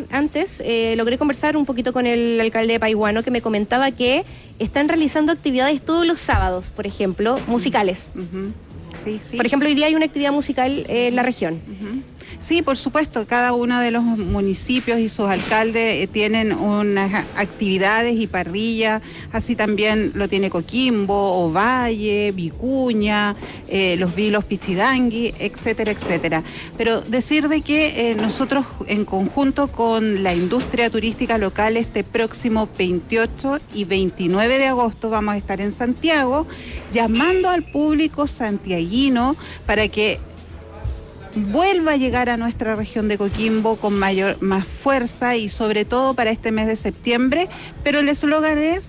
antes logré conversar un poquito con el alcalde de Paihuano, que me comentaba que están realizando actividades todos los sábados, por ejemplo, musicales. Sí, sí. Por ejemplo, hoy día hay una actividad musical en la región. Sí, por supuesto, cada uno de los municipios y sus alcaldes tienen unas actividades y parrillas, así también lo tiene Coquimbo, Ovalle, Vicuña, los Vilos Pichidangui, etcétera, etcétera. Pero decir de que nosotros en conjunto con la industria turística local este próximo 28 y 29 de agosto vamos a estar en Santiago, llamando al público santiaguino para que vuelva a llegar a nuestra región de Coquimbo con más fuerza y sobre todo para este mes de septiembre, pero el eslogan es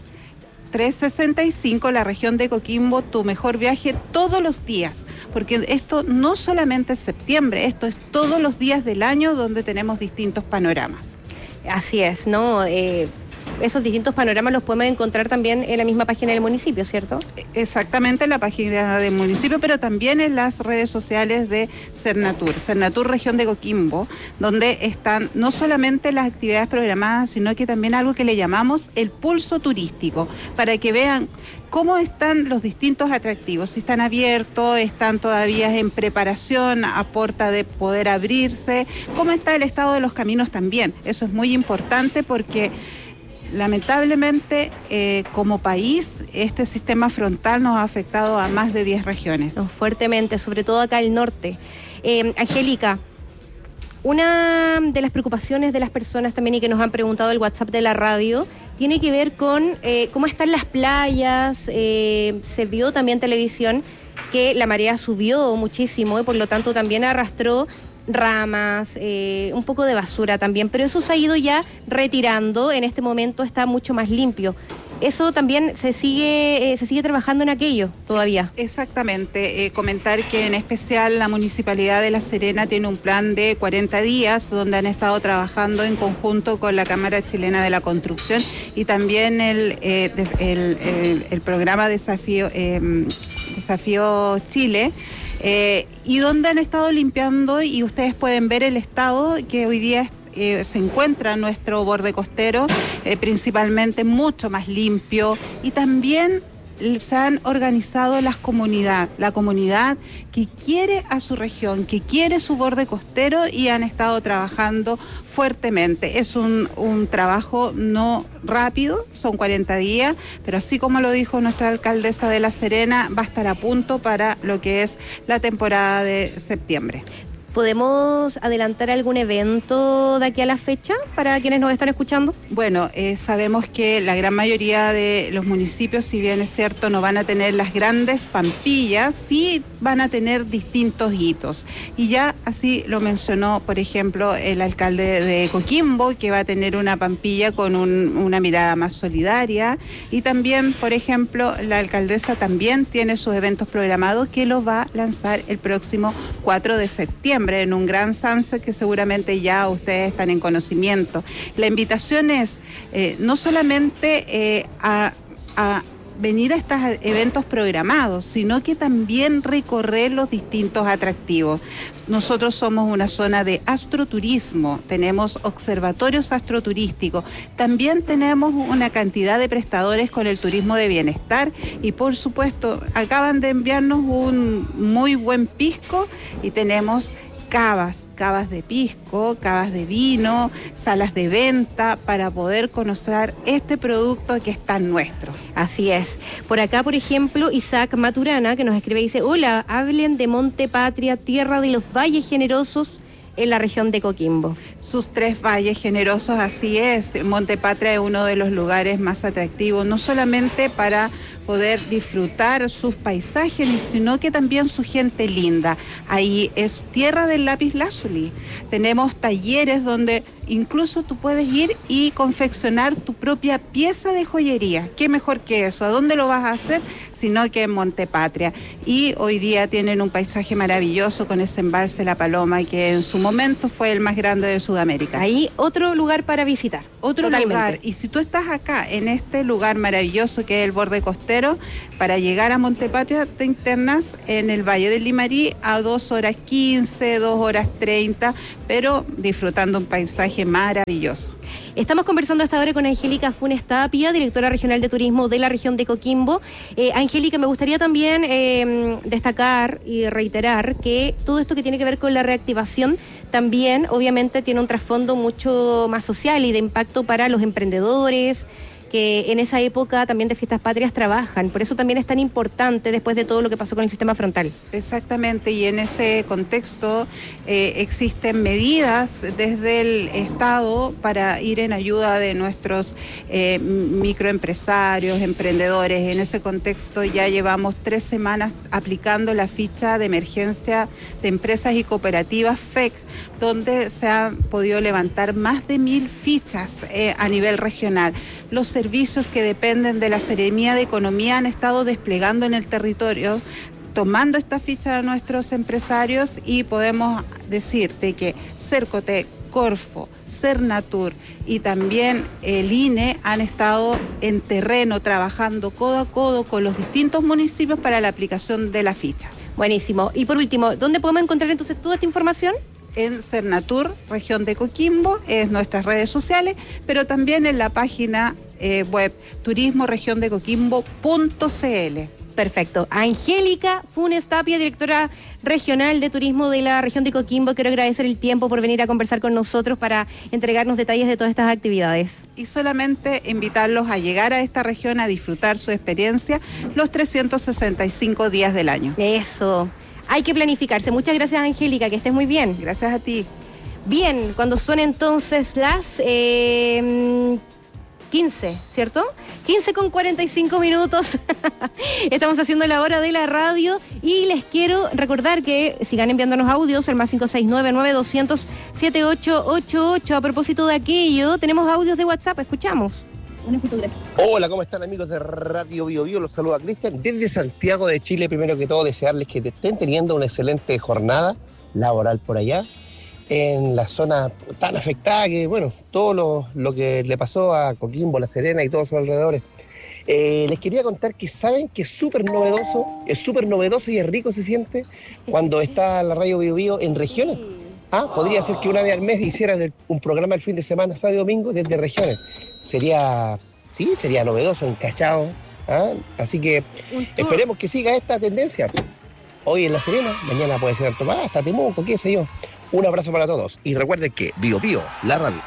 365, la región de Coquimbo, tu mejor viaje todos los días, porque esto no solamente es septiembre, esto es todos los días del año donde tenemos distintos panoramas. Así es, ¿no? Esos distintos panoramas los podemos encontrar también en la misma página del municipio, ¿cierto? Exactamente, en la página del municipio, pero también en las redes sociales de Cernatur Región de Coquimbo, donde están no solamente las actividades programadas, sino que también algo que le llamamos el pulso turístico, para que vean cómo están los distintos atractivos, si están abiertos, están todavía en preparación, a puerta de poder abrirse, cómo está el estado de los caminos también. Eso es muy importante porque lamentablemente, como país, este sistema frontal nos ha afectado a más de 10 regiones. No, fuertemente, sobre todo acá al norte. Angélica, una de las preocupaciones de las personas también y que nos han preguntado el WhatsApp de la radio tiene que ver con cómo están las playas. Se vio también en televisión que la marea subió muchísimo y por lo tanto también arrastró ramas, un poco de basura también, pero eso se ha ido ya retirando, en este momento está mucho más limpio. Eso también se sigue trabajando en aquello todavía. Exactamente, comentar que en especial la Municipalidad de La Serena tiene un plan de 40 días donde han estado trabajando en conjunto con la Cámara Chilena de la Construcción y también el programa Desafío Chile, y donde han estado limpiando y ustedes pueden ver el estado que hoy día se encuentra nuestro borde costero, principalmente mucho más limpio, y también se han organizado la comunidad que quiere a su región, que quiere su borde costero y han estado trabajando fuertemente. Es un trabajo no rápido, son 40 días, pero así como lo dijo nuestra alcaldesa de La Serena, va a estar a punto para lo que es la temporada de septiembre. ¿Podemos adelantar algún evento de aquí a la fecha para quienes nos están escuchando? Bueno, sabemos que la gran mayoría de los municipios, si bien es cierto, no van a tener las grandes pampillas, sí van a tener distintos hitos. Y ya así lo mencionó, por ejemplo, el alcalde de Coquimbo, que va a tener una pampilla con una mirada más solidaria. Y también, por ejemplo, la alcaldesa también tiene sus eventos programados que los va a lanzar el próximo 4 de septiembre. En un gran sunset que seguramente ya ustedes están en conocimiento. La invitación es no solamente a venir a estos eventos programados, sino que también recorrer los distintos atractivos. Nosotros somos una zona de astroturismo, tenemos observatorios astroturísticos, también tenemos una cantidad de prestadores con el turismo de bienestar y por supuesto acaban de enviarnos un muy buen pisco y tenemos cavas de pisco, cavas de vino, salas de venta para poder conocer este producto que es tan nuestro. Así es. Por acá, por ejemplo, Isaac Maturana, que nos escribe y dice: hola, hablen de Monte Patria, tierra de los valles generosos en la región de Coquimbo. Sus 3 valles generosos, así es. Monte Patria es uno de los lugares más atractivos, no solamente para poder disfrutar sus paisajes, sino que también su gente linda. Ahí es tierra del lapislázuli. Tenemos talleres donde incluso tú puedes ir y confeccionar tu propia pieza de joyería. ¿Qué mejor que eso? ¿A dónde lo vas a hacer? Sino que en Monte Patria. Y hoy día tienen un paisaje maravilloso con ese embalse La Paloma, que en su momento fue el más grande de Sudamérica. Ahí otro lugar para visitar. Otro lugar. Y si tú estás acá, en este lugar maravilloso que es el borde costero, para llegar a Monte Patria te internas en el Valle del Limarí a 2 horas 15, 2 horas 30, pero disfrutando un paisaje paisaje maravilloso. Estamos conversando hasta ahora con Angélica Funes Tapia, directora regional de turismo de la región de Coquimbo. Angélica, me gustaría también destacar y reiterar que todo esto que tiene que ver con la reactivación también obviamente tiene un trasfondo mucho más social y de impacto para los emprendedores, que en esa época también de Fiestas Patrias trabajan. Por eso también es tan importante después de todo lo que pasó con el sistema frontal. Exactamente, y en ese contexto existen medidas desde el Estado para ir en ayuda de nuestros microempresarios, emprendedores. En ese contexto ya llevamos 3 semanas aplicando la ficha de emergencia de empresas y cooperativas FEC, donde se han podido levantar más de 1.000 fichas a nivel regional. Los servicios que dependen de la Seremía de Economía han estado desplegando en el territorio, tomando esta ficha de nuestros empresarios, y podemos decirte que Cercotec, Corfo, Cernatur y también el INE han estado en terreno trabajando codo a codo con los distintos municipios para la aplicación de la ficha. Buenísimo. Y por último, ¿dónde podemos encontrar entonces toda esta información? En Cernatur, región de Coquimbo, es nuestras redes sociales, pero también en la página web turismoregiondecoquimbo.cl. Perfecto. Angélica Funes Tapia, directora regional de turismo de la región de Coquimbo, quiero agradecer el tiempo por venir a conversar con nosotros para entregarnos detalles de todas estas actividades. Y solamente invitarlos a llegar a esta región a disfrutar su experiencia los 365 días del año. Eso. Hay que planificarse. Muchas gracias, Angélica, que estés muy bien. Gracias a ti. Bien, cuando son entonces las 15, ¿cierto? 15:45. Estamos haciendo la hora de la radio y les quiero recordar que sigan enviándonos audios al más 569-9200-7888. A propósito de aquello, tenemos audios de WhatsApp, escuchamos. Hola, ¿cómo están, amigos de Radio Bio Bio? Los saluda Cristian desde Santiago de Chile. Primero que todo, desearles que estén teniendo una excelente jornada laboral por allá, en la zona tan afectada que, bueno, todo lo que le pasó a Coquimbo, La Serena y todos sus alrededores. Les quería contar que saben que es súper novedoso y es rico se siente cuando está la Radio Bio Bio en regiones. Podría ser que una vez al mes hicieran un programa el fin de semana, sábado y domingo, desde regiones. Sería novedoso, encachado. Así que esperemos que siga esta tendencia. Hoy en La Serena, mañana puede ser Antofagasta, Temuco, qué sé yo. Un abrazo para todos. Y recuerden que Bio Bio, la radio.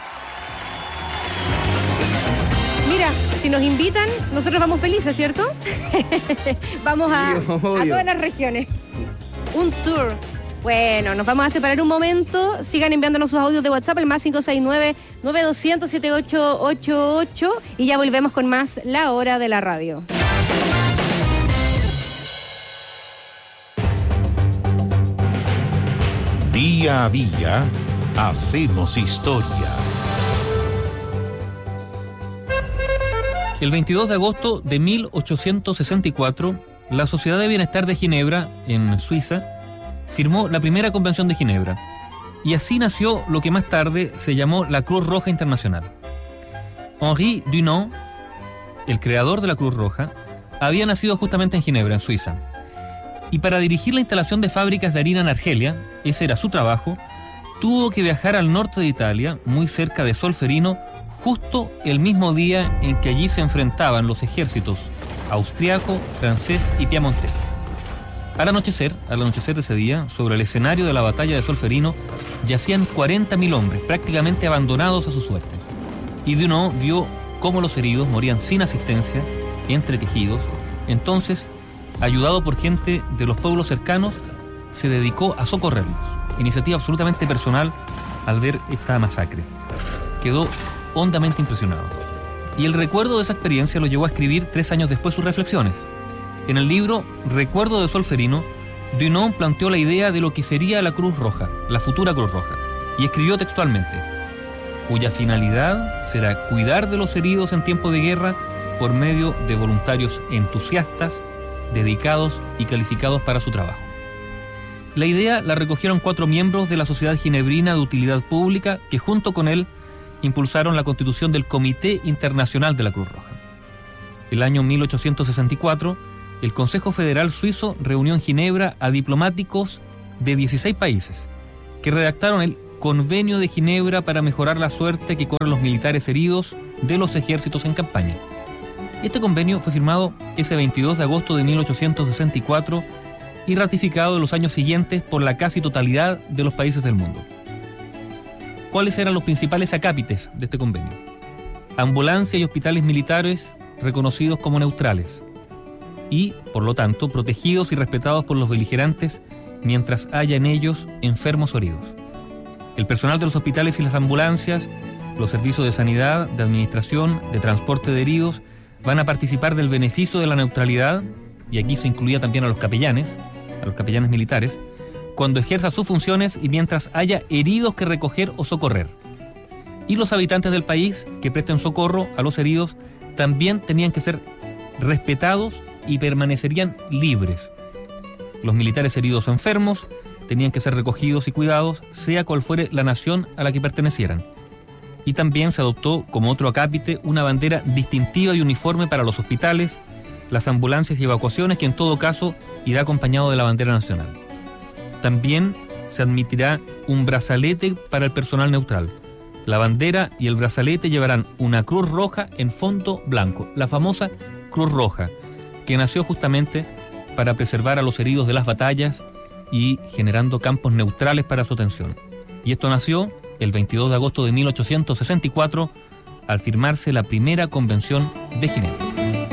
Mira, si nos invitan, nosotros vamos felices, ¿cierto? Vamos a todas las regiones. Un tour. Bueno, nos vamos a separar un momento. Sigan enviándonos sus audios de WhatsApp al más 569-9200-7888 y ya volvemos con más La Hora de la Radio. Día a día hacemos historia. El 22 de agosto de 1864, la Sociedad de Bienestar de Ginebra, en Suiza, firmó la primera Convención de Ginebra, y así nació lo que más tarde se llamó la Cruz Roja Internacional. Henri Dunant, el creador de la Cruz Roja, había nacido justamente en Ginebra, en Suiza, y para dirigir la instalación de fábricas de harina en Argelia, ese era su trabajo, tuvo que viajar al norte de Italia, muy cerca de Solferino, justo el mismo día en que allí se enfrentaban los ejércitos austriaco, francés y piamontés. Al anochecer de ese día, sobre el escenario de la batalla de Solferino, yacían 40.000 hombres, prácticamente abandonados a su suerte. Y Dunant vio cómo los heridos morían sin asistencia, entre tejidos. Entonces, ayudado por gente de los pueblos cercanos, se dedicó a socorrerlos. Iniciativa absolutamente personal al ver esta masacre. Quedó hondamente impresionado. Y el recuerdo de esa experiencia lo llevó a escribir 3 años después sus reflexiones. En el libro Recuerdo de Solferino, Dunant planteó la idea de lo que sería la Cruz Roja, la futura Cruz Roja, y escribió textualmente, cuya finalidad será cuidar de los heridos en tiempo de guerra por medio de voluntarios entusiastas, dedicados y calificados para su trabajo. La idea la recogieron 4 miembros de la Sociedad Ginebrina de Utilidad Pública que junto con él impulsaron la constitución del Comité Internacional de la Cruz Roja. El año 1864, el Consejo Federal Suizo reunió en Ginebra a diplomáticos de 16 países que redactaron el Convenio de Ginebra para mejorar la suerte que corren los militares heridos de los ejércitos en campaña. Este convenio fue firmado ese 22 de agosto de 1864 y ratificado en los años siguientes por la casi totalidad de los países del mundo. ¿Cuáles eran los principales acápites de este convenio? Ambulancia y hospitales militares reconocidos como neutrales y, por lo tanto, protegidos y respetados por los beligerantes mientras haya en ellos enfermos o heridos. El personal de los hospitales y las ambulancias, los servicios de sanidad, de administración, de transporte de heridos, van a participar del beneficio de la neutralidad, y aquí se incluía también a los capellanes militares, cuando ejerza sus funciones y mientras haya heridos que recoger o socorrer. Y los habitantes del país que presten socorro a los heridos también tenían que ser respetados y permanecerían libres. Los militares heridos o enfermos tenían que ser recogidos y cuidados, sea cual fuere la nación a la que pertenecieran. Y también se adoptó como otro acápite una bandera distintiva y uniforme para los hospitales, las ambulancias y evacuaciones, que en todo caso irá acompañado de la bandera nacional. También se admitirá un brazalete para el personal neutral. La bandera y el brazalete llevarán una cruz roja en fondo blanco, la famosa Cruz Roja, que nació justamente para preservar a los heridos de las batallas y generando campos neutrales para su atención. Y esto nació el 22 de agosto de 1864 al firmarse la primera Convención de Ginebra.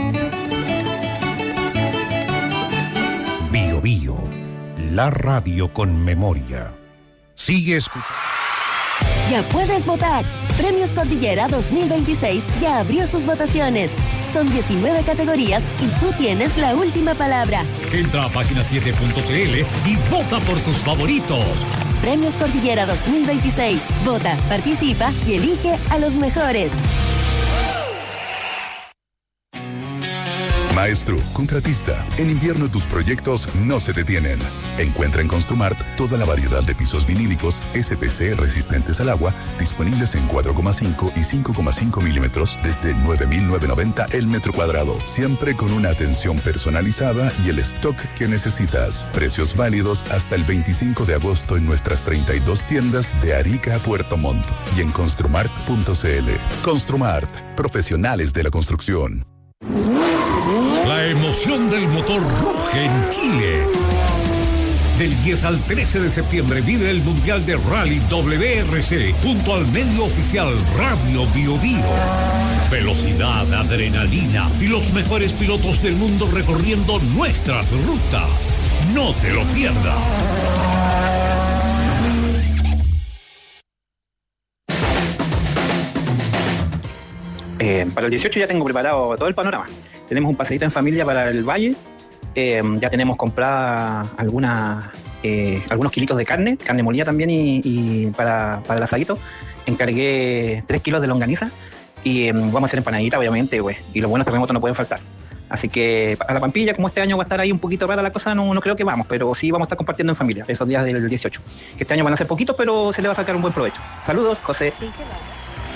Bio Bio, la radio con memoria. Sigue escuchando. Ya puedes votar. Premios Cordillera 2026 ya abrió sus votaciones. Son 19 categorías y tú tienes la última palabra. Entra a página7.cl y vota por tus favoritos. Premios Cordillera 2026. Vota, participa y elige a los mejores. Maestro, contratista, en invierno tus proyectos no se detienen. Encuentra en Construmart toda la variedad de pisos vinílicos SPC resistentes al agua, disponibles en 4,5 y 5,5 milímetros desde 9.990 el metro cuadrado, siempre con una atención personalizada y el stock que necesitas. Precios válidos hasta el 25 de agosto en nuestras 32 tiendas de Arica a Puerto Montt y en construmart.cl. Construmart, profesionales de la construcción. La emoción del motor ruge en Chile. Del 10 al 13 de septiembre vive el Mundial de Rally WRC junto al medio oficial Radio Bio Bio. Velocidad, adrenalina y los mejores pilotos del mundo recorriendo nuestras rutas. No te lo pierdas. Para el 18 ya tengo preparado todo el panorama. Tenemos un paseíto en familia para el valle. Ya tenemos comprada algunos kilitos de carne molida también y para el asadito. Encargué 3 kilos de longaniza y vamos a hacer empanadita, obviamente, pues. Y los buenos terremotos no pueden faltar. Así que a la Pampilla, como este año va a estar ahí un poquito rara la cosa, no creo que vamos, pero sí vamos a estar compartiendo en familia esos días del 18. Que este año van a ser poquitos, pero se le va a sacar un buen provecho. Saludos, José. Sí, se va.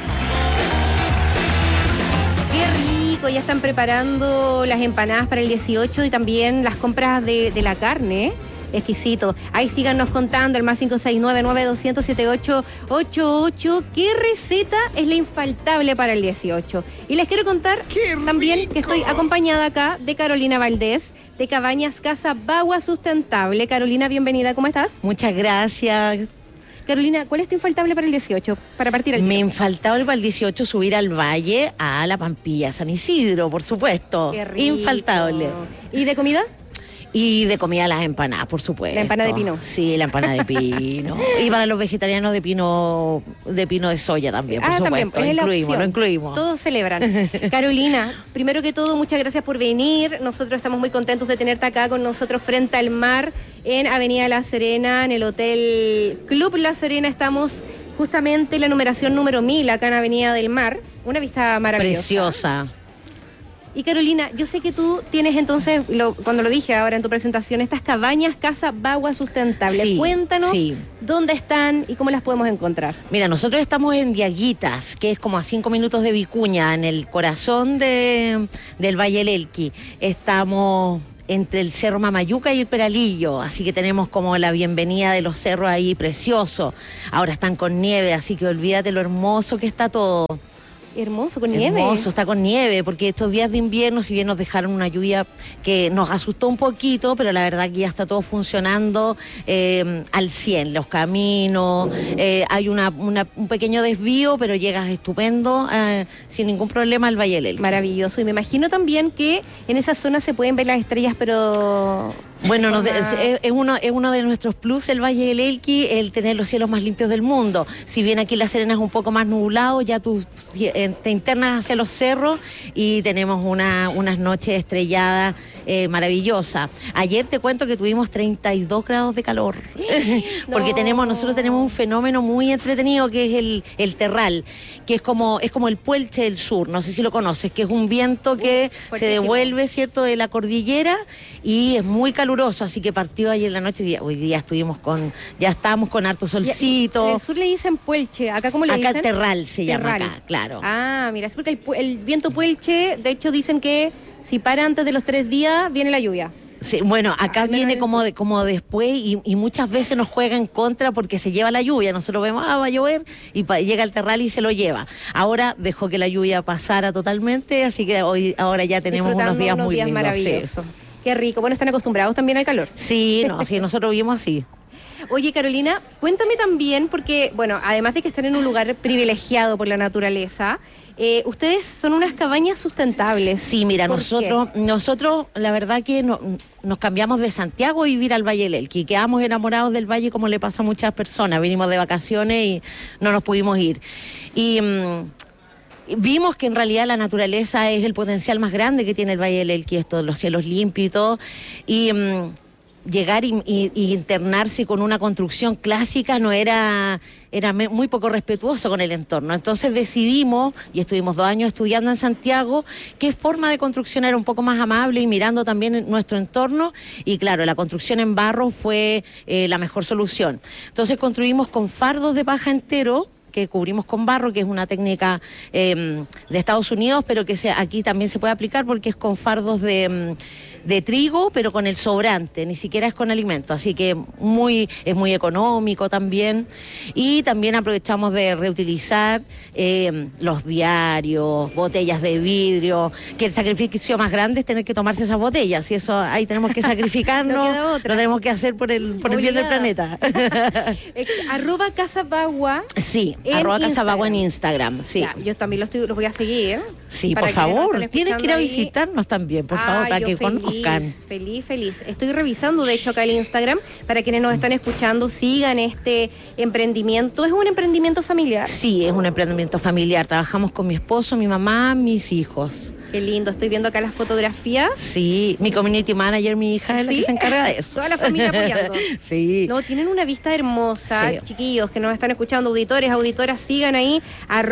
Qué rico, ya están preparando las empanadas para el 18 y también las compras de la carne. Exquisito. Ahí síganos contando, el más 569-9200-7888. ¿Qué receta es la infaltable para el 18? Y les quiero contar también que estoy acompañada acá de Carolina Valdés, de Cabañas Casa Bagua Sustentable. Carolina, bienvenida, ¿cómo estás? Muchas gracias. Carolina, ¿cuál es tu infaltable para el 18? Para partir al Mi infaltable para el 18, subir al valle a la Pampilla, San Isidro, por supuesto. Qué rico. Infaltable. ¿Y de comida? Y de comida las empanadas, por supuesto. ¿La empanada de pino? Sí, la empanada de pino. Y para los vegetarianos de pino de soya también, por supuesto. También, lo incluimos. Todos celebran. Carolina, primero que todo, muchas gracias por venir. Nosotros estamos muy contentos de tenerte acá con nosotros frente al mar en Avenida La Serena, en el Hotel Club La Serena. Estamos justamente en la numeración número 1000, acá en Avenida del Mar. Una vista maravillosa. Preciosa. Y Carolina, yo sé que tú tienes entonces, cuando lo dije ahora en tu presentación, estas cabañas Casa Bagua Sustentable. Sí, cuéntanos sí. Dónde están y cómo las podemos encontrar. Mira, nosotros estamos en Diaguitas, que es como a 5 minutos de Vicuña, en el corazón del Valle del Elqui. Estamos entre el Cerro Mamayuca y el Peralillo, así que tenemos como la bienvenida de los cerros ahí, precioso. Ahora están con nieve, así que olvídate lo hermoso que está todo. Hermoso, con nieve. Hermoso, está con nieve, porque estos días de invierno, si bien nos dejaron una lluvia que nos asustó un poquito, pero la verdad que ya está todo funcionando al 100, los caminos, hay un pequeño desvío, pero llegas estupendo, sin ningún problema al Valle del Elqui. Maravilloso, y me imagino también que en esa zona se pueden ver las estrellas, pero... Bueno, es uno de nuestros plus el Valle del Elqui, el tener los cielos más limpios del mundo. Si bien aquí La Serena es un poco más nublado, ya tú te internas hacia los cerros y tenemos unas noches estrelladas maravillosas. Ayer te cuento que tuvimos 32 grados de calor, porque nosotros tenemos un fenómeno muy entretenido que es el terral, que es como el Puelche del Sur, no sé si lo conoces, que es un viento que se devuelve, ¿cierto?, de la cordillera y es muy caluroso, así que partió ayer en la noche, hoy día estábamos con harto solcito. En el sur le dicen Puelche, ¿acá cómo le dicen? Acá terral se llama acá, claro. Ah, mira, es porque el viento Puelche, de hecho dicen que si para antes de los 3 días, viene la lluvia. Sí, bueno, acá viene como después y muchas veces nos juega en contra porque se lleva la lluvia. Nosotros vemos, va a llover y llega el terral y se lo lleva. Ahora dejó que la lluvia pasara totalmente, así que ahora ya tenemos unos días muy lindos. Maravillosos. Sí. Qué rico. Bueno, ¿están acostumbrados también al calor? Sí, nosotros vivimos así. Oye, Carolina, cuéntame también, porque, bueno, además de que están en un lugar privilegiado por la naturaleza, ustedes son unas cabañas sustentables. Sí, mira, nosotros la verdad que nos cambiamos de Santiago a vivir al Valle del Elqui, quedamos enamorados del valle como le pasa a muchas personas, vinimos de vacaciones y no nos pudimos ir. Y vimos que en realidad la naturaleza es el potencial más grande que tiene el Valle del Elqui, los cielos limpios y todo, y llegar y internarse con una construcción clásica era muy poco respetuoso con el entorno. Entonces decidimos, y estuvimos 2 años estudiando en Santiago, qué forma de construcción era un poco más amable y mirando también nuestro entorno, y claro, la construcción en barro fue la mejor solución. Entonces construimos con fardos de paja entero, que cubrimos con barro, que es una técnica de Estados Unidos, pero que aquí también se puede aplicar porque es con fardos de trigo, pero con el sobrante, ni siquiera es con alimento, así que es muy económico también. Y también aprovechamos de reutilizar los diarios, botellas de vidrio, que el sacrificio más grande es tener que tomarse esas botellas, y eso ahí tenemos que sacrificarnos, lo tenemos que hacer por el bien del planeta. @casabagua. Sí, @casabagua en Instagram, sí. Ya, yo también los voy a seguir. Sí, por favor, tienes que ir a visitarnos también, por favor, para que conozcan. Feliz. Estoy revisando, de hecho, acá el Instagram, para quienes nos están escuchando, sigan este emprendimiento. ¿Es un emprendimiento familiar? Sí, es un emprendimiento familiar. Trabajamos con mi esposo, mi mamá, mis hijos. Qué lindo, estoy viendo acá las fotografías. Sí, mi community manager, mi hija, es la que se encarga de eso. Toda la familia apoyando. Sí. No, tienen una vista hermosa, sí. Chiquillos que nos están escuchando, auditoras, sigan ahí,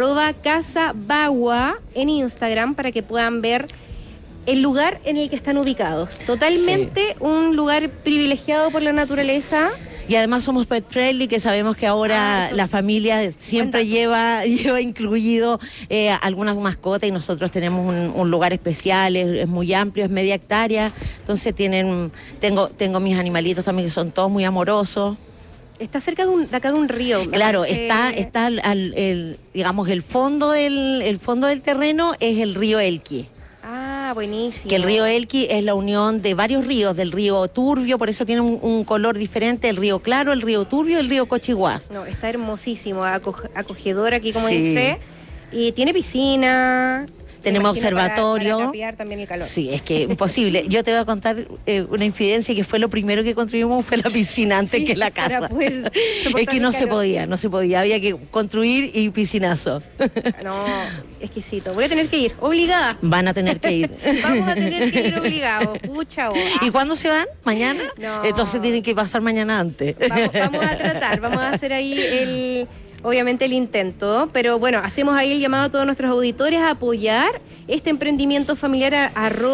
@casabagua en Instagram para que puedan ver el lugar en el que están ubicados. Totalmente un lugar privilegiado por la naturaleza. Y además somos pet friendly, que sabemos que ahora la familia siempre lleva incluido algunas mascotas, y nosotros tenemos un lugar especial, es muy amplio, es media hectárea, entonces tengo mis animalitos también que son todos muy amorosos. Está cerca de acá de un río. Claro, está digamos, el fondo del terreno es el río Elqui. Ah, buenísimo. Que el río Elqui es la unión de varios ríos, del río Turbio, por eso tiene un color diferente, el río Claro, el río Turbio y el río Cochiguás. No, está hermosísimo, acogedor aquí, como dice, y tiene piscina. Tenemos observatorio. Para capear también el calor. Sí, es que imposible. Yo te voy a contar una infidencia, que fue lo primero que construimos, fue la piscina antes que la casa. Es que no se podía, había que construir y piscinazo. No, exquisito. Voy a tener que ir, obligada. Van a tener que ir. Vamos a tener que ir obligados, pucha. ¿Y cuándo se van? ¿Mañana? No. Entonces tienen que pasar mañana antes. Vamos a tratar, vamos a hacer ahí obviamente el intento, pero bueno, hacemos ahí el llamado a todos nuestros auditores a apoyar este emprendimiento familiar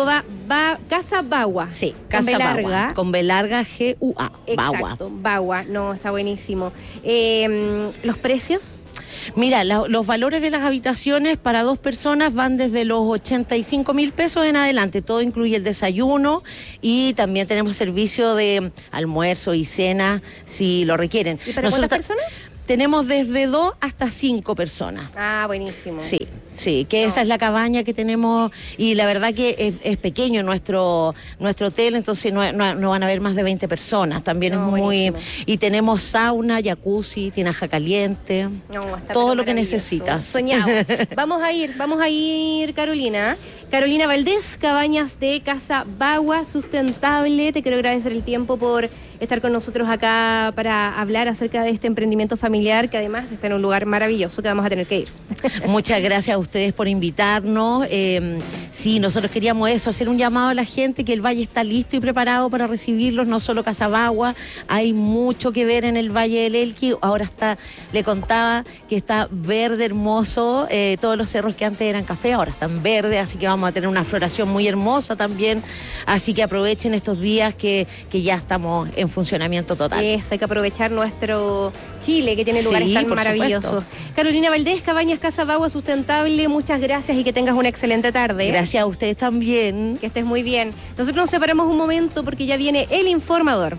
@casabagua. Sí, Casabagua. Con B larga, GUA. Exacto, Bagua. No, está buenísimo. ¿Los precios? Mira, los valores de las habitaciones para 2 personas van desde los 85.000 pesos en adelante. Todo incluye el desayuno y también tenemos servicio de almuerzo y cena si lo requieren. ¿Y para cuántas personas? Tenemos desde 2 hasta 5 personas. Ah, buenísimo. Sí, que esa es la cabaña que tenemos y la verdad que es pequeño nuestro hotel, entonces no van a haber más de 20 personas. También es muy... Buenísimo. Y tenemos sauna, jacuzzi, tinaja caliente, todo lo que necesitas. Soñado. Vamos a ir, Carolina. Carolina Valdés, Cabañas de Casa Bagua Sustentable. Te quiero agradecer el tiempo por estar con nosotros acá para hablar acerca de este emprendimiento familiar que además está en un lugar maravilloso que vamos a tener que ir. Muchas gracias a ustedes por invitarnos. Sí, nosotros queríamos eso, hacer un llamado a la gente que el valle está listo y preparado para recibirlos, no solo Casa Bagua, hay mucho que ver en el Valle del Elqui. Ahora le contaba que está verde, hermoso, todos los cerros que antes eran café ahora están verdes, así que vamos a tener una floración muy hermosa también, así que aprovechen estos días que ya estamos en funcionamiento total. Eso, hay que aprovechar nuestro Chile, que tiene lugares tan maravillosos. Carolina Valdés, Cabañas Casa Bagua Sustentable, muchas gracias y que tengas una excelente tarde. Gracias a ustedes también. Que estés muy bien. Nosotros nos separamos un momento porque ya viene El Informador.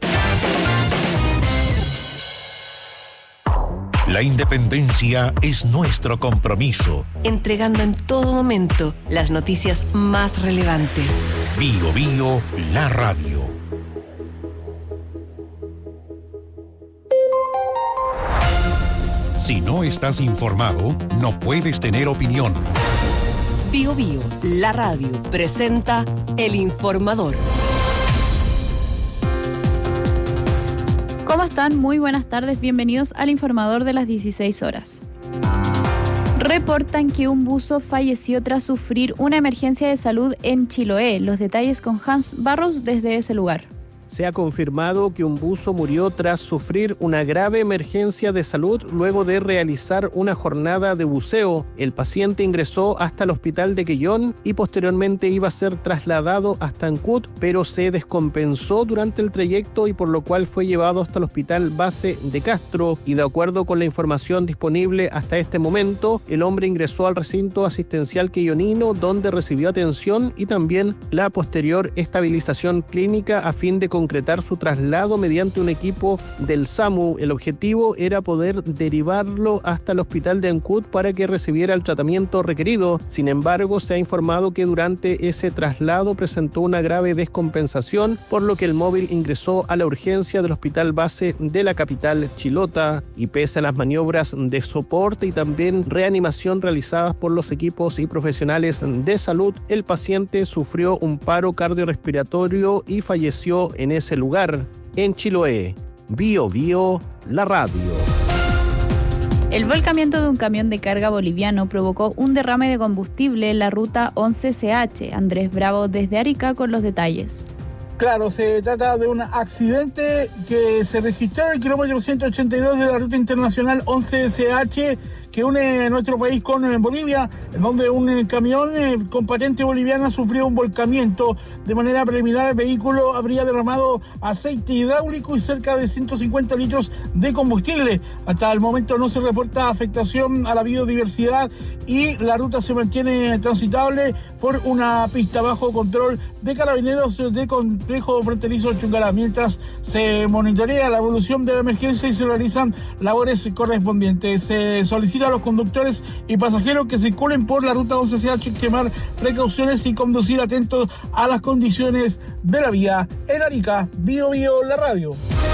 La independencia es nuestro compromiso. Entregando en todo momento las noticias más relevantes. Bio Bio, la radio. Si no estás informado, no puedes tener opinión. Bio Bio, la radio, presenta El Informador. ¿Cómo están? Muy buenas tardes, bienvenidos al Informador de las 16 horas. Reportan que un buzo falleció tras sufrir una emergencia de salud en Chiloé. Los detalles con Hans Barros desde ese lugar. Se ha confirmado que un buzo murió tras sufrir una grave emergencia de salud luego de realizar una jornada de buceo. El paciente ingresó hasta el hospital de Quellón y posteriormente iba a ser trasladado hasta Ancud, pero se descompensó durante el trayecto y por lo cual fue llevado hasta el hospital base de Castro. Y de acuerdo con la información disponible hasta este momento, el hombre ingresó al recinto asistencial quellonino donde recibió atención y también la posterior estabilización clínica a fin de concretar su traslado mediante un equipo del SAMU. El objetivo era poder derivarlo hasta el hospital de Ancud para que recibiera el tratamiento requerido. Sin embargo, se ha informado que durante ese traslado presentó una grave descompensación, por lo que el móvil ingresó a la urgencia del hospital base de la capital chilota. Y pese a las maniobras de soporte y también reanimación realizadas por los equipos y profesionales de salud, el paciente sufrió un paro cardiorrespiratorio y falleció en ese lugar. En Chiloé, Bio Bio, la radio. El volcamiento de un camión de carga boliviano provocó un derrame de combustible en la ruta 11CH. Andrés Bravo desde Arica con los detalles. Claro, se trata de un accidente que se registró en el kilómetro 182 de la ruta internacional 11CH que une nuestro país con Bolivia, donde un camión con patente boliviana sufrió un volcamiento. De manera preliminar, el vehículo habría derramado aceite hidráulico y cerca de 150 litros de combustible. Hasta el momento no se reporta afectación a la biodiversidad y la ruta se mantiene transitable por una pista bajo control de carabineros de complejo fronterizo Chungará, mientras se monitorea la evolución de la emergencia y se realizan labores correspondientes. Se solicita a los conductores y pasajeros que circulen por la ruta 11CH extremar precauciones y conducir atentos a las condiciones de la vía. En Arica, Bio Bio, la radio.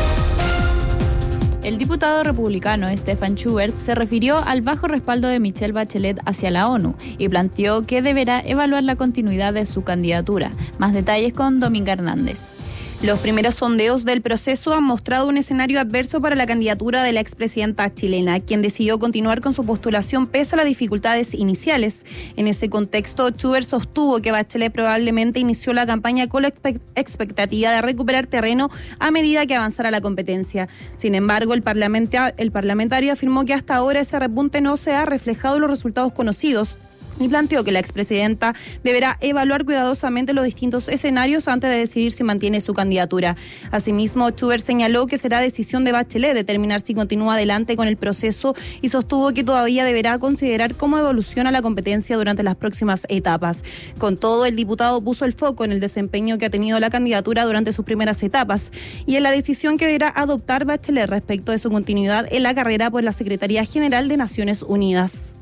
El diputado republicano Stefan Schubert se refirió al bajo respaldo de Michelle Bachelet hacia la ONU y planteó que deberá evaluar la continuidad de su candidatura. Más detalles con Dominga Hernández. Los primeros sondeos del proceso han mostrado un escenario adverso para la candidatura de la expresidenta chilena, quien decidió continuar con su postulación pese a las dificultades iniciales. En ese contexto, Schubert sostuvo que Bachelet probablemente inició la campaña con la expectativa de recuperar terreno a medida que avanzara la competencia. Sin embargo, el parlamentario afirmó que hasta ahora ese repunte no se ha reflejado en los resultados conocidos. y planteó que la expresidenta deberá evaluar cuidadosamente los distintos escenarios antes de decidir si mantiene su candidatura. Asimismo, Schubert señaló que será decisión de Bachelet determinar si continúa adelante con el proceso y sostuvo que todavía deberá considerar cómo evoluciona la competencia durante las próximas etapas. Con todo, el diputado puso el foco en el desempeño que ha tenido la candidatura durante sus primeras etapas y en la decisión que deberá adoptar Bachelet respecto de su continuidad en la carrera por la Secretaría General de Naciones Unidas.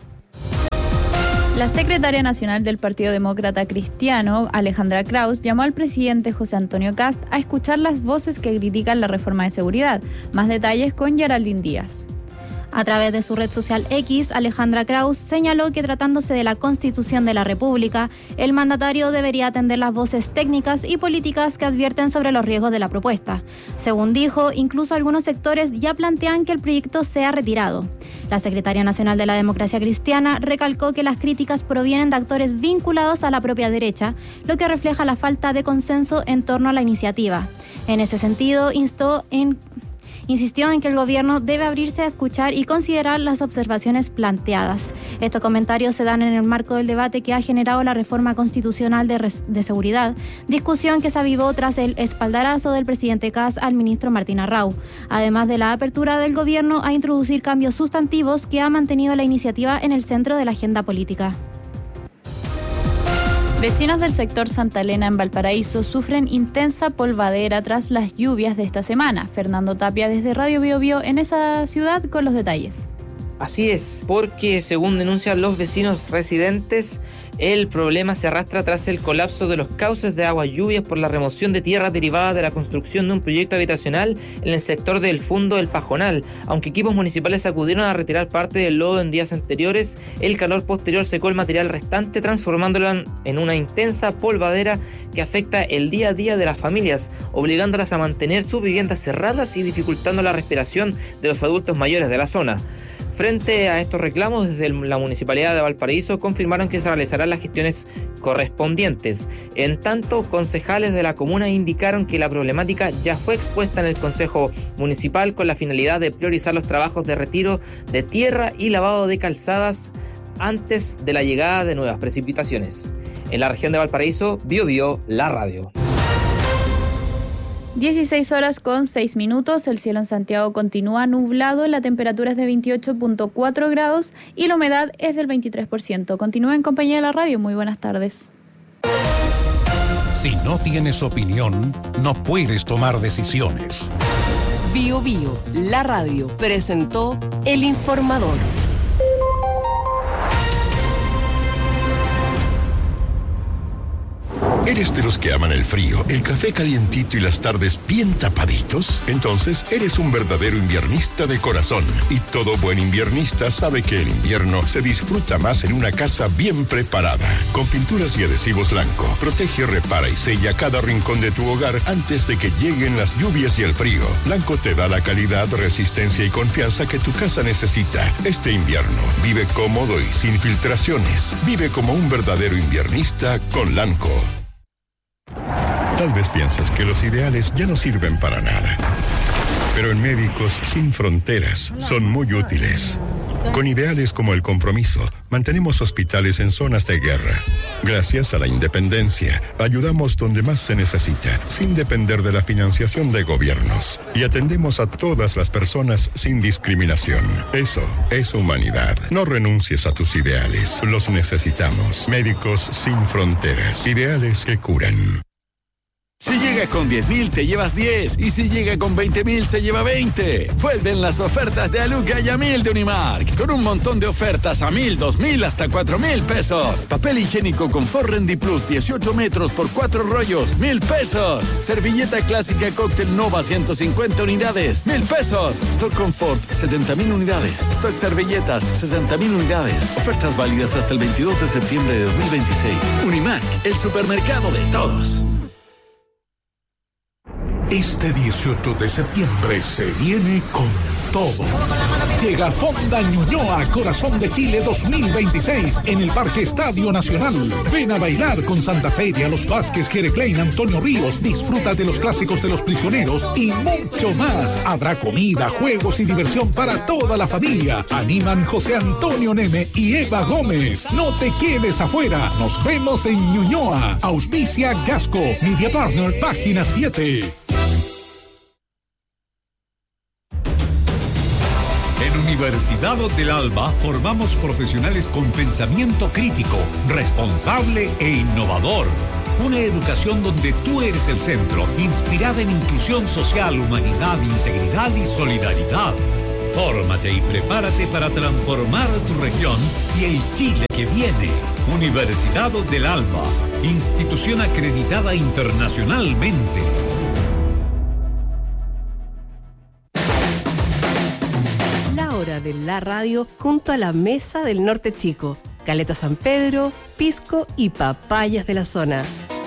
La secretaria nacional del Partido Demócrata Cristiano, Alejandra Krauss, llamó al presidente José Antonio Kast a escuchar las voces que critican la reforma de seguridad. Más detalles con Geraldine Díaz. A través de su red social X, Alejandra Krauss señaló que tratándose de la Constitución de la República, el mandatario debería atender las voces técnicas y políticas que advierten sobre los riesgos de la propuesta. Según dijo, incluso algunos sectores ya plantean que el proyecto sea retirado. La secretaria nacional de la Democracia Cristiana recalcó que las críticas provienen de actores vinculados a la propia derecha, lo que refleja la falta de consenso en torno a la iniciativa. En ese sentido, insistió en que el gobierno debe abrirse a escuchar y considerar las observaciones planteadas. Estos comentarios se dan en el marco del debate que ha generado la reforma constitucional de seguridad, discusión que se avivó tras el espaldarazo del presidente Kast al ministro Martín Arrau, además de la apertura del gobierno a introducir cambios sustantivos que ha mantenido la iniciativa en el centro de la agenda política. Vecinos del sector Santa Elena en Valparaíso sufren intensa polvadera tras las lluvias de esta semana. Fernando Tapia desde Radio Bio Bio en esa ciudad con los detalles. Así es, porque según denuncian los vecinos residentes, el problema se arrastra tras el colapso de los cauces de aguas lluvias por la remoción de tierras derivadas de la construcción de un proyecto habitacional en el sector del Fundo del Pajonal. Aunque equipos municipales acudieron a retirar parte del lodo en días anteriores, el calor posterior secó el material restante, transformándolo en una intensa polvadera que afecta el día a día de las familias, obligándolas a mantener sus viviendas cerradas y dificultando la respiración de los adultos mayores de la zona. Frente a estos reclamos, desde la Municipalidad de Valparaíso confirmaron que se realizarán las gestiones correspondientes. En tanto, concejales de la comuna indicaron que la problemática ya fue expuesta en el Consejo Municipal con la finalidad de priorizar los trabajos de retiro de tierra y lavado de calzadas antes de la llegada de nuevas precipitaciones. En la región de Valparaíso, Bio Bio, la radio. 16 horas con 6 minutos, el cielo en Santiago continúa nublado, la temperatura es de 28.4 grados y la humedad es del 23%. Continúa en compañía de la radio, muy buenas tardes. Si no tienes opinión, no puedes tomar decisiones. Bio Bio, la radio, presentó El Informador. ¿Eres de los que aman el frío, el café calientito y las tardes bien tapaditos? Entonces eres un verdadero inviernista de corazón. Y todo buen inviernista sabe que el invierno se disfruta más en una casa bien preparada. Con pinturas y adhesivos Lanco, protege, repara y sella cada rincón de tu hogar antes de que lleguen las lluvias y el frío. Lanco te da la calidad, resistencia y confianza que tu casa necesita. Este invierno, vive cómodo y sin filtraciones. Vive como un verdadero inviernista con Lanco. Tal vez piensas que los ideales ya no sirven para nada. Pero en Médicos Sin Fronteras son muy útiles. Con ideales como el compromiso, mantenemos hospitales en zonas de guerra. Gracias a la independencia, ayudamos donde más se necesita, sin depender de la financiación de gobiernos. Y atendemos a todas las personas sin discriminación. Eso es humanidad. No renuncies a tus ideales. Los necesitamos. Médicos Sin Fronteras. Ideales que curan. Si llega con 10.000 te llevas 10 y si llega con 20.000 se lleva 20. Vuelven las ofertas de Aluca y a 1.000 de Unimark, con un montón de ofertas a 1.000, 2.000 hasta 4.000 pesos. Papel higiénico Confort Rendi Plus 18 metros por 4 rollos, 1.000 pesos. Servilleta clásica Cóctel Nova 150 unidades, 1.000 pesos. Stock Confort 70.000 unidades. Stock servilletas 60.000 unidades. Ofertas válidas hasta el 22 de septiembre de 2026. Unimark, el supermercado de todos. Este 18 de septiembre se viene con todo. Llega Fonda Ñuñoa, Corazón de Chile 2026 en el Parque Estadio Nacional. Ven a bailar con Santa Feria, Los Vázquez, Jere Klein, Antonio Ríos. Disfruta de los clásicos de los prisioneros y mucho más. Habrá comida, juegos y diversión para toda la familia. Animan José Antonio Neme y Eva Gómez. No te quedes afuera. Nos vemos en Ñuñoa. Auspicia Gasco. Media Partner, Página 7. Universidad del Alba formamos profesionales con pensamiento crítico, responsable e innovador. Una educación donde tú eres el centro, inspirada en inclusión social, humanidad, integridad y solidaridad. Fórmate y prepárate para transformar tu región y el Chile que viene. Universidad del Alba, institución acreditada internacionalmente. De la radio junto a la Mesa del Norte Chico, Caleta San Pedro, pisco y papayas de la zona.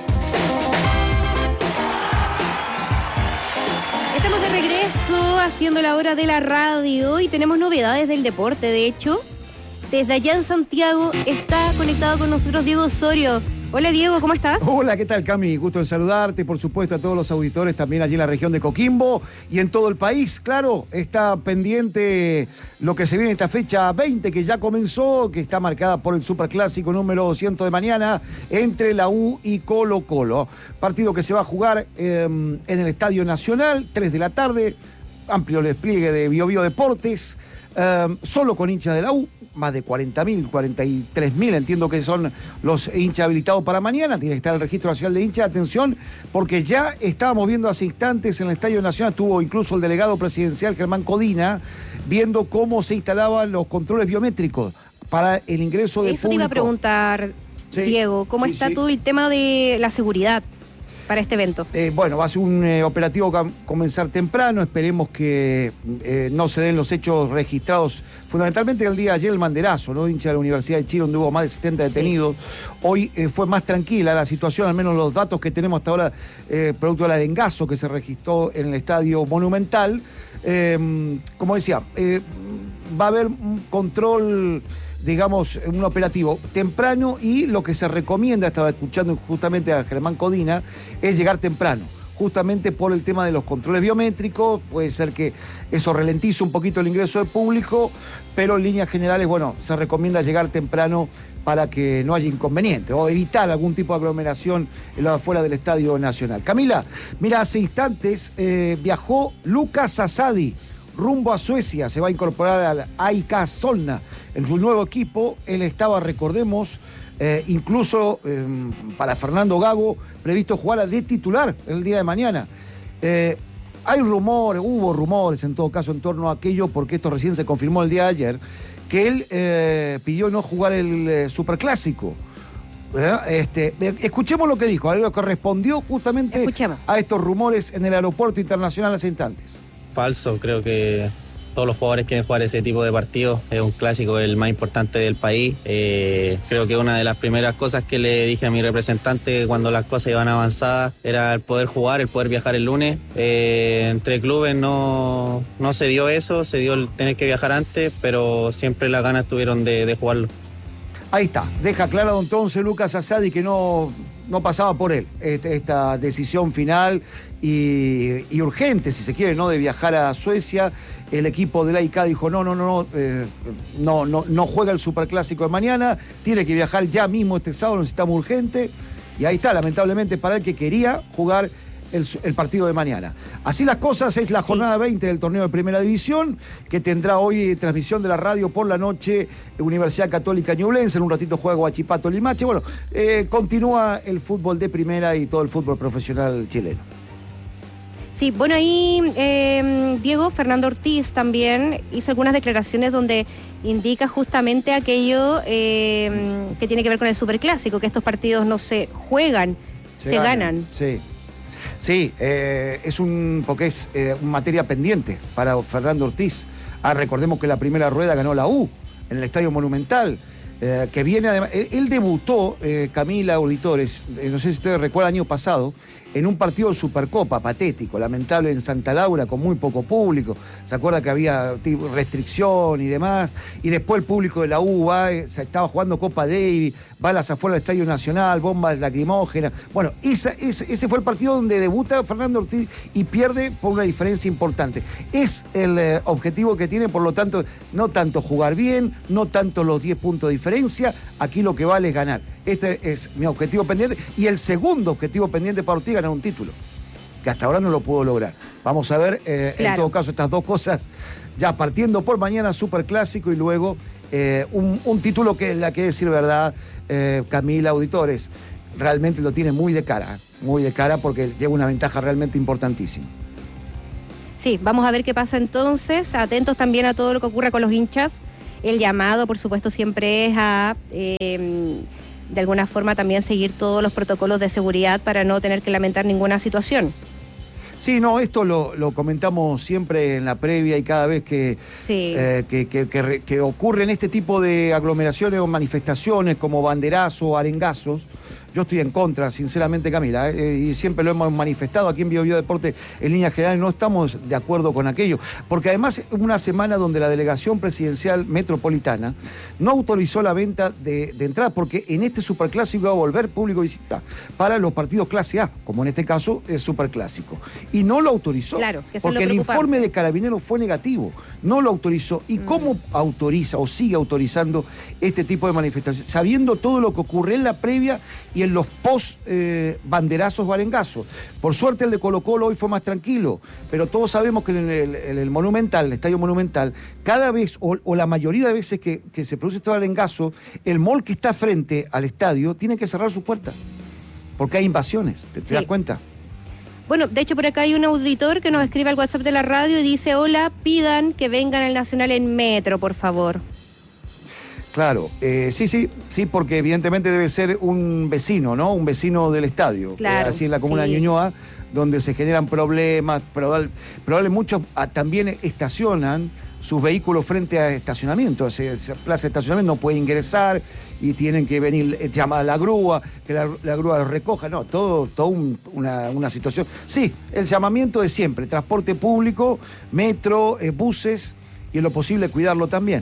Estamos de regreso haciendo la hora de la radio y tenemos novedades del deporte. De hecho, desde allá en Santiago está conectado con nosotros Diego Osorio. Hola Diego, ¿cómo estás? Hola, ¿qué tal, Cami? Gusto en saludarte, por supuesto a todos los auditores también allí en la región de Coquimbo y en todo el país. Claro, está pendiente lo que se viene esta fecha 20 que ya comenzó, que está marcada por el Superclásico número 200 de mañana entre la U y Colo Colo. Partido que se va a jugar en el Estadio Nacional, 3 de la tarde, amplio despliegue de BioBio Deportes, solo con hinchas de la U. Más de 40.000, 43.000, entiendo que son los hinchas habilitados para mañana. Tiene que estar el Registro Nacional de Hinchas. Atención, porque ya estábamos viendo hace instantes en el Estadio Nacional, estuvo incluso el delegado presidencial Germán Codina, viendo cómo se instalaban los controles biométricos para el ingreso de público. Eso te iba a preguntar, sí, Diego, ¿cómo está todo el tema de la seguridad para este evento? Bueno, va a ser un operativo que va a comenzar temprano. Esperemos que no se den los hechos registrados. Fundamentalmente el día de ayer el Manderazo, ¿no? Hincha de la Universidad de Chile, donde hubo más de 70 detenidos. Sí. Hoy fue más tranquila la situación, al menos los datos que tenemos hasta ahora, producto del arengazo que se registró en el Estadio Monumental. Como decía, va a haber un control, digamos, un operativo temprano, y lo que se recomienda, estaba escuchando justamente a Germán Codina, es llegar temprano, justamente por el tema de los controles biométricos. Puede ser que eso ralentice un poquito el ingreso de público, pero en líneas generales, bueno, se recomienda llegar temprano para que no haya inconveniente o evitar algún tipo de aglomeración en la afuera del Estadio Nacional. Camila, mira, hace instantes viajó Lucas Asadi rumbo a Suecia, se va a incorporar al AIK Solna en su nuevo equipo. Él estaba, recordemos, incluso para Fernando Gago, previsto jugar de titular el día de mañana. Hay rumores, hubo rumores en todo caso en torno a aquello, porque esto recién se confirmó el día de ayer, que él pidió no jugar el Superclásico. Escuchemos lo que dijo, lo que respondió justamente a estos rumores en el aeropuerto internacional hace instantes. Falso, creo que todos los jugadores quieren jugar ese tipo de partidos. Es un clásico, el más importante del país. Creo que una de las primeras cosas que le dije a mi representante cuando las cosas iban avanzadas era el poder jugar, el poder viajar el lunes. Entre clubes no se dio eso, se dio el tener que viajar antes, pero siempre las ganas tuvieron de jugarlo. Ahí está, deja claro entonces Lucas Asadi que no pasaba por él esta decisión final y urgente, si se quiere, ¿no?, de viajar a Suecia. El equipo del AIK dijo no juega el Superclásico de mañana, tiene que viajar ya mismo este sábado, necesitamos urgente. Y ahí está, lamentablemente para él, que quería jugar el partido de mañana. Así las cosas, es la jornada 20 del torneo de Primera División, que tendrá hoy transmisión de la radio por la noche, Universidad Católica Ñublense. En un ratito juega Huachipato Limache. Bueno, continúa el fútbol de primera y todo el fútbol profesional chileno. Sí, bueno, ahí Diego, Fernando Ortiz también hizo algunas declaraciones donde indica justamente aquello que tiene que ver con el Superclásico, que estos partidos no se juegan, se ganan. Sí. Sí, porque es materia pendiente para Fernando Ortiz. Recordemos que la primera rueda ganó la U en el Estadio Monumental, que viene además. Él debutó, Camila, auditores, no sé si ustedes recuerdan, el año pasado, en un partido de Supercopa, patético, lamentable en Santa Laura, con muy poco público. ¿Se acuerda que había restricción y demás? Y después el público de la U se estaba jugando Copa Davis, balas afuera del Estadio Nacional, bombas lacrimógenas. Bueno, ese fue el partido donde debuta Fernando Ortiz y pierde por una diferencia importante. Es el objetivo que tiene, por lo tanto, no tanto jugar bien, no tanto los 10 puntos de diferencia, aquí lo que vale es ganar. Este es mi objetivo pendiente, y el segundo objetivo pendiente para Ortiz, ganar un título, que hasta ahora no lo pudo lograr. Vamos a ver, en todo caso, estas dos cosas, ya partiendo por mañana, Superclásico, y luego un título que, la que decir verdad, Camila, auditores, realmente lo tiene muy de cara, porque lleva una ventaja realmente importantísima. Sí, vamos a ver qué pasa entonces, atentos también a todo lo que ocurra con los hinchas. El llamado, por supuesto, siempre es a, de alguna forma, también seguir todos los protocolos de seguridad para no tener que lamentar ninguna situación. Sí, no, esto lo comentamos siempre en la previa, y cada vez que ocurren este tipo de aglomeraciones o manifestaciones como banderazos o arengazos, yo estoy en contra, sinceramente, Camila, y siempre lo hemos manifestado aquí en Bio Deporte en líneas generales, no estamos de acuerdo con aquello, porque además una semana donde la Delegación Presidencial Metropolitana no autorizó la venta de entradas, porque en este Superclásico va a volver público visita para los partidos clase A, como en este caso es Superclásico, y no lo autorizó, claro, porque el informe de Carabineros fue negativo, no lo autorizó. ¿Y cómo autoriza o sigue autorizando este tipo de manifestaciones, sabiendo todo lo que ocurre en la previa y en los post banderazos o arengazos? Por suerte el de Colo-Colo hoy fue más tranquilo, pero todos sabemos que en el Monumental, el Estadio Monumental, cada vez o la mayoría de veces que se produce todo arengazo, el mall que está frente al estadio tiene que cerrar sus puertas, porque hay invasiones, ¿te das cuenta? Bueno, de hecho por acá hay un auditor que nos escribe al WhatsApp de la radio y dice: hola, pidan que vengan al Nacional en metro, por favor. Claro, sí, porque evidentemente debe ser un vecino, ¿no? Un vecino del estadio. Claro, así en la comuna de Ñuñoa, donde se generan problemas, probablemente muchos también estacionan sus vehículos frente a estacionamiento. Esa plaza de estacionamiento no puede ingresar y tienen que venir, llamar a la grúa, que la grúa los recoja. No, todo una situación. Sí, el llamamiento de siempre, transporte público, metro, buses, y en lo posible cuidarlo también.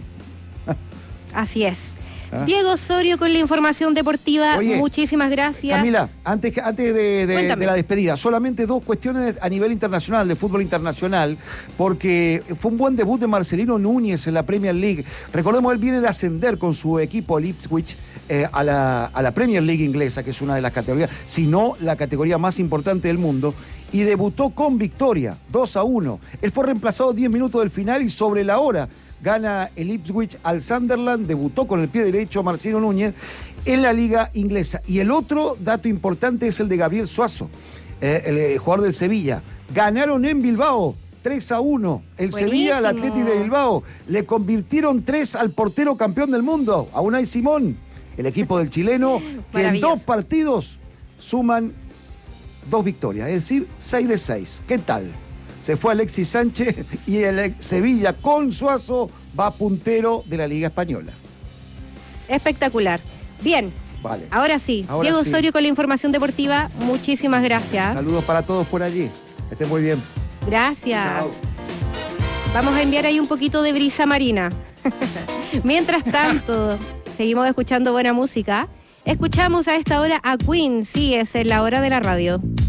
Así es. Diego Osorio con la información deportiva. Oye, muchísimas gracias. Camila, antes de la despedida, solamente dos cuestiones a nivel internacional, de fútbol internacional, porque fue un buen debut de Marcelino Núñez en la Premier League. Recordemos, él viene de ascender con su equipo, el Ipswich, a la Premier League inglesa, que es una de las categorías, si no la categoría más importante del mundo, y debutó con victoria, 2-1. Él fue reemplazado 10 minutos del final y sobre la hora gana el Ipswich al Sunderland, debutó con el pie derecho Marcelino Núñez en la liga inglesa. Y el otro dato importante es el de Gabriel Suazo, el jugador del Sevilla. Ganaron en Bilbao 3-1. El Sevilla, el Athletic de Bilbao. Le convirtieron 3 al portero campeón del mundo, a Unai Simón. El equipo del chileno, que en 2 partidos suman 2 victorias, es decir, 6 de 6. ¿Qué tal? Se fue Alexis Sánchez y el Sevilla con Suazo va puntero de la Liga Española. Espectacular. Bien. Vale. Ahora sí. Diego Osorio con la información deportiva. Muchísimas gracias. Saludos para todos por allí. Estén muy bien. Gracias. Chao. Vamos a enviar ahí un poquito de brisa marina. Mientras tanto, seguimos escuchando buena música. Escuchamos a esta hora a Queen. Sí, es en la hora de la radio.